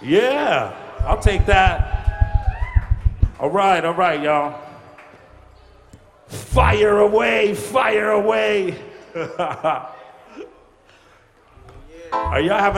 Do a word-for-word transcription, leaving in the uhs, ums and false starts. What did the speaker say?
Yeah, I'll take that. All right, all right, y'all. Fire away, fire away. Are y'all having